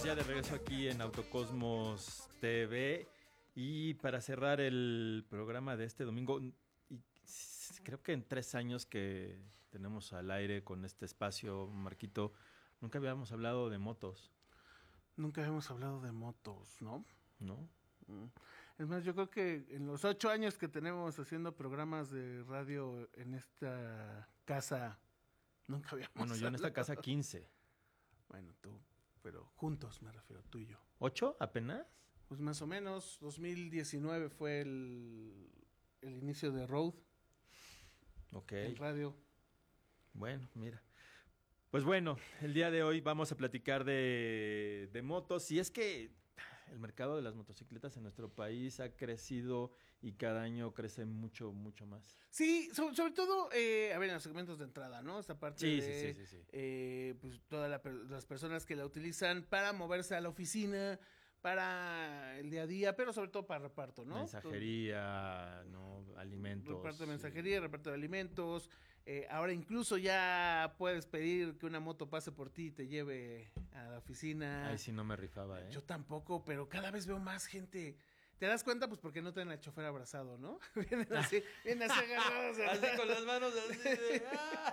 estamos ya de regreso aquí en Autocosmos TV y para cerrar el programa de este domingo, y creo que en 3 años que tenemos al aire con este espacio, Marquito, nunca habíamos hablado de motos, Nunca habíamos hablado de motos, ¿no? ¿no? Es más, yo creo que en los 8 años que tenemos haciendo programas de radio en esta casa, nunca habíamos Bueno, yo en esta casa 15. Bueno, tú, pero juntos me refiero, tú y yo. ¿8 apenas? Pues más o menos, 2019 fue el inicio de Road, Ok. en radio. Bueno, mira. Pues bueno, el día de hoy vamos a platicar de motos. Y es que el mercado de las motocicletas en nuestro país ha crecido y cada año crece mucho, mucho más. Sí, sobre todo, a ver, en los segmentos de entrada, ¿no? Esta parte Sí, de, sí. pues todas las personas que la utilizan para moverse a la oficina, para el día a día, pero sobre todo para reparto, ¿no? Mensajería, ¿no? Alimentos. Reparto de mensajería, reparto de alimentos. Ahora incluso ya puedes pedir que una moto pase por ti y te lleve a la oficina. Ahí sí no me rifaba, ¿eh? Yo tampoco, pero cada vez veo más gente. ¿Te das cuenta? Pues porque no traen al chofer abrazado, ¿no? vienen así agarrados. Así con las manos así de...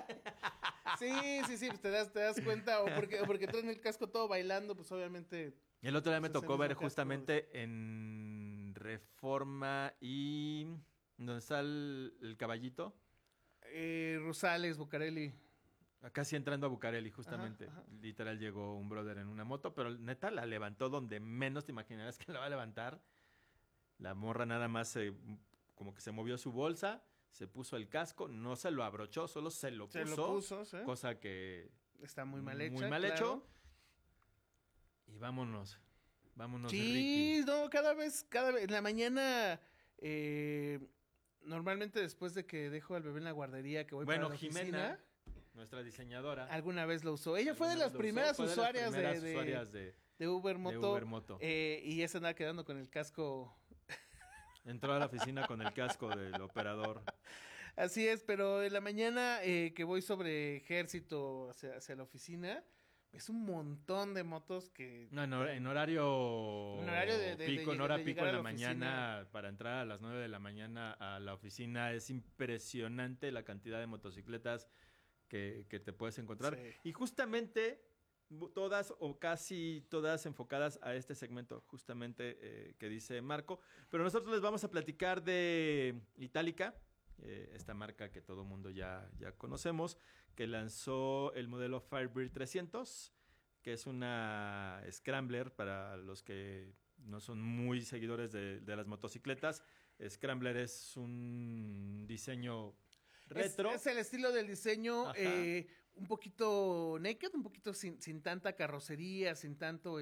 Sí, pues te das cuenta. O porque traen el casco todo bailando, pues obviamente... El otro día me Pues tocó hacemos ver un casco. justamente en Reforma y... ¿Dónde está el caballito? Rosales, Bucareli. Casi entrando a Bucareli, justamente. Ajá. Literal llegó un brother en una moto, pero neta la levantó donde menos te imaginarás que la va a levantar. La morra nada más como que se movió su bolsa, se puso el casco, no se lo abrochó, solo se lo puso. ¿Sí? Cosa que... Está muy mal hecha. Muy mal claro. hecho. Y vámonos de Sí, Ricky. no, cada vez, en la mañana, normalmente después de que dejo al bebé en la guardería, que voy para Bueno, la Jimena, oficina, nuestra diseñadora. alguna vez lo usó. Ella fue de alguna las vez lo usó, primeras fue de las usuarias primeras de usuarias de Uber Moto. Uber Moto. Y ya se andaba quedando con el casco. Entró a la oficina con el casco del operador. Así es, pero en la mañana que voy sobre Ejército hacia la oficina, es un montón de motos que... No, en horario pico, en hora de pico llegar en a la la mañana, oficina. para entrar a las 9 de la mañana a la oficina, es impresionante la cantidad de motocicletas que te puedes encontrar. Sí. Y justamente todas o casi todas enfocadas a este segmento, justamente que dice Marco. Pero nosotros les vamos a platicar de Itálica, esta marca que todo mundo ya conocemos, que lanzó el modelo Firebird 300, que es una Scrambler para los que no son muy seguidores de las motocicletas. Scrambler es un diseño retro. Es el estilo del diseño, Ajá. un poquito naked, un poquito sin tanta carrocería, sin tanto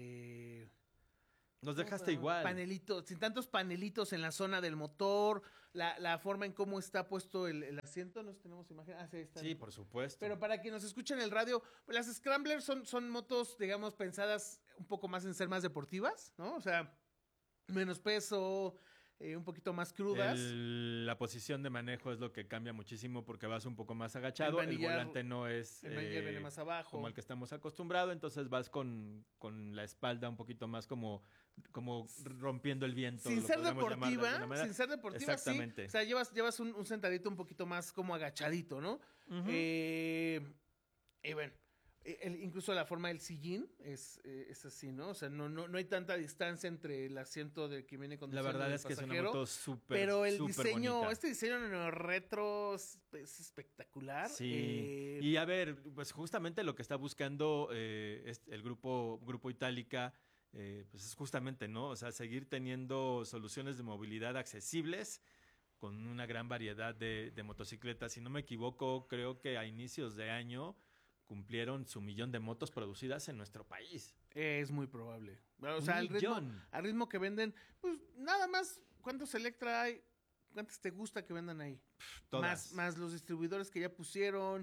Nos dejaste igual. panelitos, sin tantos panelitos en la zona del motor, la forma en cómo está puesto el asiento, no sé si tenemos imagen. Sí, ahí está. Sí, por supuesto. Pero para quien nos escucha en el radio, pues las Scramblers son motos, digamos, pensadas un poco más en ser más deportivas, ¿no? O sea, menos peso, un poquito más crudas. La posición de manejo es lo que cambia muchísimo porque vas un poco más agachado. El volante no es el manillar viene más abajo, como el que estamos acostumbrados, entonces vas con la espalda un poquito más como rompiendo el viento. Sin lo ser podríamos llamar de alguna deportiva, manera. sin ser deportiva, Exactamente. sí. O sea, llevas un sentadito un poquito más como agachadito, ¿no? Ujú. Y bueno, incluso la forma del sillín es así, ¿no? O sea, no hay tanta distancia entre el asiento del que viene La conduciendo verdad y el es que es una pasajero, moto súper pero el súper diseño, bonita. este diseño retro es espectacular. Sí. Y a ver, pues justamente lo que está buscando el grupo Itálica, pues es justamente, ¿no? O sea, seguir teniendo soluciones de movilidad accesibles con una gran variedad de motocicletas. Si no me equivoco, creo que a inicios de año cumplieron su 1,000,000 de motos producidas en nuestro país. Es muy probable. O sea, 1,000,000. al ritmo que venden, pues nada más, ¿cuántos Electra hay? ¿Cuántas te gusta que vendan ahí? Todas. Más los distribuidores que ya pusieron.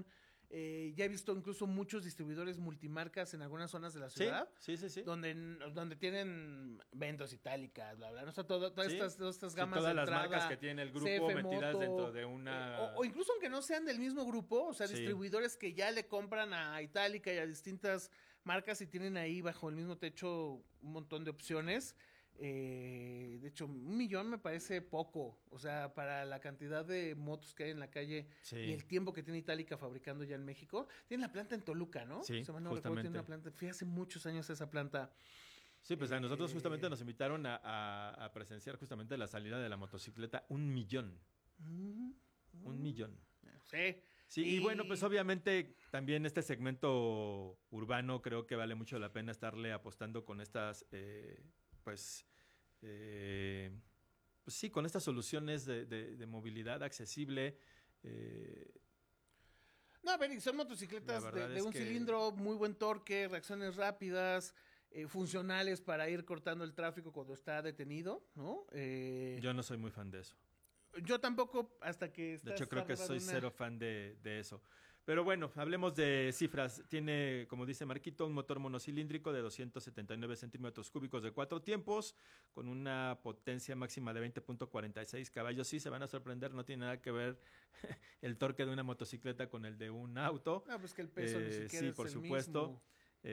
Ya he visto incluso muchos distribuidores multimarcas en algunas zonas de la Sí, ciudad. sí, sí, sí. Donde tienen ventas itálicas, bla, bla. ¿No? O sea, todas Sí. estas Sí, gamas todas de las entrada, marcas que tiene el grupo CF metidas Moto, dentro de una... o incluso aunque no sean del mismo grupo, o sea, Sí. distribuidores que ya le compran a Itálica y a distintas marcas y tienen ahí bajo el mismo techo un montón de opciones. De hecho, 1,000,000 me parece poco, o sea, para la cantidad de motos que hay en la calle Sí. y el tiempo que tiene Itálica fabricando ya en México. Tiene la planta en Toluca, ¿no? Sí, Si mal no recuerdo, tiene justamente. una planta. Fui hace muchos años a esa planta. Sí, pues a nosotros justamente Eh, nos invitaron a presenciar justamente la salida de la motocicleta 1,000,000. mm, 1,000,000. Sí. Sí, y bueno, pues obviamente también este segmento urbano creo que vale mucho la pena estarle apostando con estas, pues, eh, pues sí, con estas soluciones de movilidad accesible. eh, No, a ver, y son La motocicletas verdad de es un que- cilindro, muy buen torque, reacciones rápidas, funcionales para ir cortando el tráfico cuando está detenido, ¿no? yo no soy muy fan de eso. Yo tampoco, hasta que De estás hecho, creo que arriba de soy una- cero fan de eso. Pero bueno, hablemos de cifras. Tiene, como dice Marquito, un motor monocilíndrico de 279 centímetros cúbicos de 4 tiempos, con una potencia máxima de 20.46 caballos. Sí, se van a sorprender, no tiene nada que ver el torque de una motocicleta con el de un auto. Ah, pues que el peso ni siquiera Sí, es por el supuesto. mismo.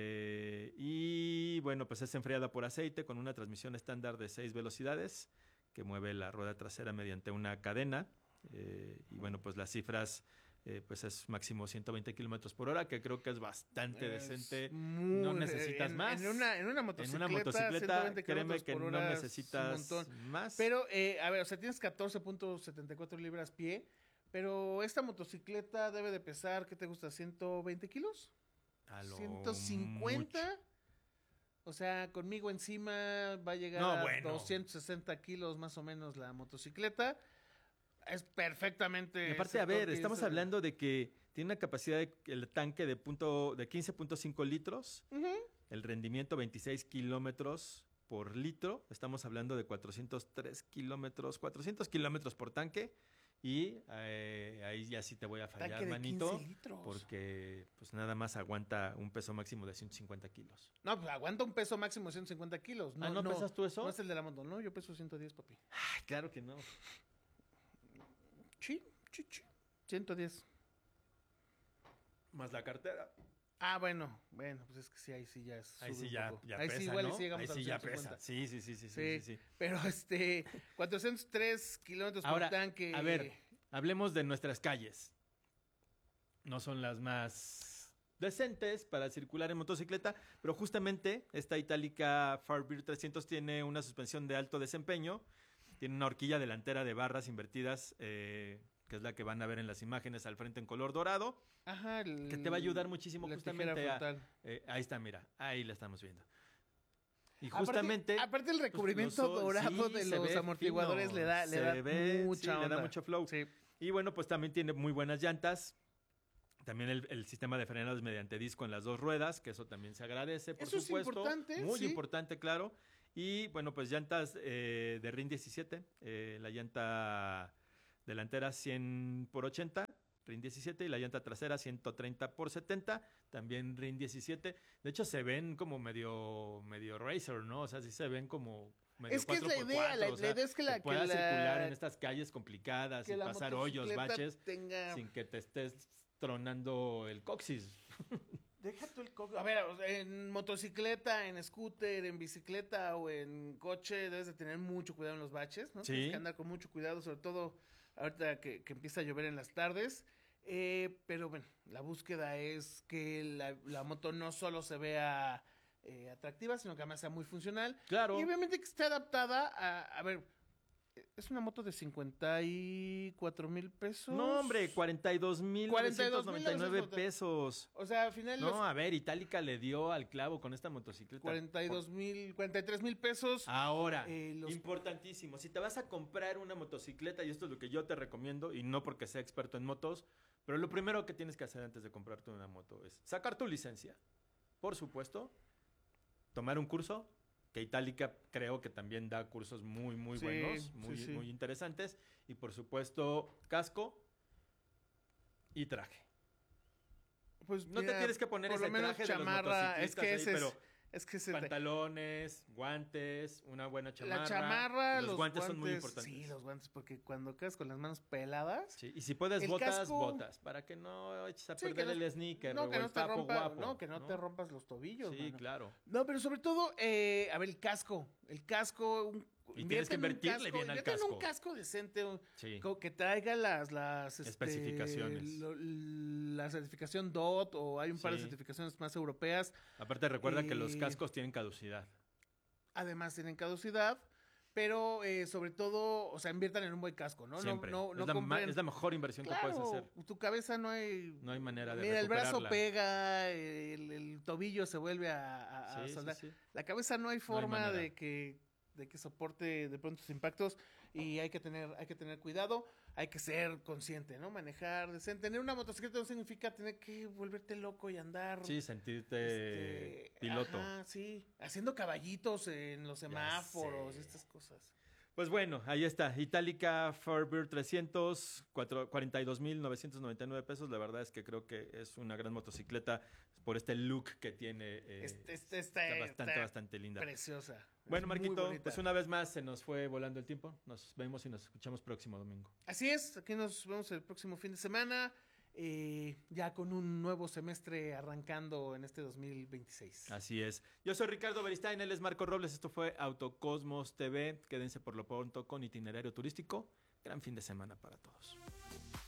Y bueno, pues es enfriada por aceite con una transmisión estándar de 6 velocidades que mueve la rueda trasera mediante una cadena. Y bueno, pues las cifras, pues es máximo 120 kilómetros por hora, que creo que es bastante decente. No necesitas más. En una En motocicleta, una motocicleta, 120 créeme kilómetros que por no hora es un necesitas montón. más. Pero, a ver, o sea, tienes 14.74 libras pie, pero esta motocicleta debe de pesar, ¿qué te gusta? ¿120 kilos? A lo 150. mucho. O sea, conmigo encima va a llegar No, a bueno. 260 kilos más o menos la motocicleta. Es perfectamente... Y aparte, ese a ver, torque, estamos ese- hablando de que tiene una capacidad el tanque de 15.5 litros, Ujú. el rendimiento 26 kilómetros por litro. Estamos hablando de 403 kilómetros, 400 kilómetros por tanque. Y ahí ya sí te voy a fallar, Tanque de manito, 15 litros. porque pues nada más aguanta un peso máximo de 150 kilos. No, pues aguanta un peso máximo de 150 kilos. ¿no pesas tú eso? No es el de la moto, ¿no? Yo peso 110, papi. Ay, claro que no. Sí. 110. Más la cartera. Ah, bueno, pues es que sí, ahí sí ya es. Ahí sube sí un ya, poco. ya Ahí pesa, sí igual ¿no? y sí llegamos Ahí a sí los ya 150. pesa. Sí. Sí. Pero 403 kilómetros Ahora, por tanque. a ver, hablemos de nuestras calles. No son las más decentes para circular en motocicleta, pero justamente esta Itálica Farbeer 300 tiene una suspensión de alto desempeño, tiene una horquilla delantera de barras invertidas, que es la que van a ver en las imágenes al frente en color dorado, Ajá, que te va a ayudar muchísimo la justamente tijera frontal. ahí está, mira, ahí la estamos viendo. Y Aparte- justamente... Aparte, el pues, recubrimiento dorado sí, de se los ve amortiguadores fino, le da se ve, mucha sí, onda. le da mucho flow. Sí. Y bueno, pues también tiene muy buenas llantas. También el sistema de frenados mediante disco en las dos ruedas, que eso también se agradece, por Eso es supuesto. importante, Muy sí. importante, claro. Y bueno, pues llantas de RIN 17. La llanta delantera 100 por 80, RIN 17. Y la llanta trasera 130 por 70, también RIN 17. De hecho, se ven como medio racer, ¿no? O sea, sí se ven como... medio Es que es la 4x4, idea, la o sea, idea es que la... que puedas que la- circular en estas calles complicadas que y la pasar hoyos, motocicleta baches, tenga... sin que te estés tronando el coxis. Deja tú el coco. A ver, o sea, en motocicleta, en scooter, en bicicleta o en coche debes de tener mucho cuidado en los baches, ¿no? Sí. Tienes que andar con mucho cuidado, sobre todo ahorita que empieza a llover en las tardes. Pero bueno, la búsqueda es que la moto no solo se vea atractiva, sino que además sea muy funcional. Claro. Y obviamente que esté adaptada a ver, es una moto de 54,000 pesos. No, hombre, 42,999 pesos. O sea, al final No, a ver, Itálica le dio al clavo con esta motocicleta. 43,000 pesos. Ahora, los- importantísimo, si te vas a comprar una motocicleta, y esto es lo que yo te recomiendo, y no porque sea experto en motos, pero lo primero que tienes que hacer antes de comprarte una moto es sacar tu licencia, por supuesto, tomar un curso, que Itálica creo que también da cursos muy Sí, buenos, muy, sí. muy interesantes, y por supuesto casco y traje. Pues No te mira, tienes que poner por ese lo menos traje de los chamarra, es motociclistas que ahí, ese pero es que ese pantalones, guantes, una buena chamarra. la chamarra, Los guantes son muy importantes. Sí, los guantes, porque cuando quedas con las manos peladas, Sí, y si puedes el botas, casco- botas, para que no eches a sí, perder que no- el sneaker no, o que no el te papo rompa, guapo. no, que no te rompas los tobillos, Sí, mano. claro. No, pero sobre todo, a ver, el casco, Y tienes que invertirle bien al invierte en casco. un casco decente, Sí. que traiga las Especificaciones. La certificación DOT, o hay un par de Sí. certificaciones más europeas. Aparte recuerda que los Eh, cascos tienen caducidad. Además tienen caducidad, pero sobre todo, o sea, inviertan en un buen casco, ¿no? Siempre. No Es la mejor inversión que claro, puedes hacer. tu cabeza no hay... No hay manera de Mira, el brazo recuperarla. pega, el tobillo se vuelve a Sí, sí, soldar. sí. La cabeza no hay forma manera. de que soporte de pronto sus impactos, y hay que tener cuidado, hay que ser consciente, ¿no? Manejar decente. Tener una motocicleta no significa tener que volverte loco y andar... Sí, sentirte piloto. Ajá, sí, haciendo caballitos en los semáforos, sé. estas cosas. Pues bueno, ahí está. Itálica Firebird 300, 42,999 pesos. La verdad es que creo que es una gran motocicleta por este look que tiene. Está bastante linda. Preciosa. Bueno, Es muy Marquito, bonita. pues una vez más se nos fue volando el tiempo. Nos vemos y nos escuchamos próximo domingo. Así es, aquí nos vemos el próximo fin de semana, ya con un nuevo semestre arrancando en este 2026. Así es. Yo soy Ricardo Beristain, él es Marco Robles. Esto fue Autocosmos TV. Quédense por lo pronto con Itinerario Turístico. Gran fin de semana para todos.